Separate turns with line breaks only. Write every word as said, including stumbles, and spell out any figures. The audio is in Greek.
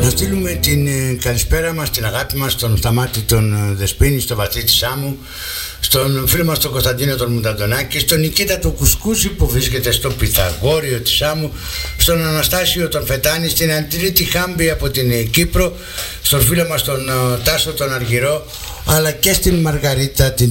Να στείλουμε την ε, καλησπέρα μας, την αγάπη μας στον Σταμάτη τον ε, Δεσποίνη, στο Βαθύ της Σάμου, στον φίλο μας τον Κωνσταντίνο τον Μουνταντονάκη, στον Νικήτα τον Κουσκούση που βρίσκεται στο Πυθαγόριο της Σάμου, στον Αναστάσιο τον Φετάνη, στην Αντρίτη Χάμπη από την ε, Κύπρο, στον φίλο μας τον ε, Τάσο τον Αργυρό, αλλά και στην Μαργαρίτα την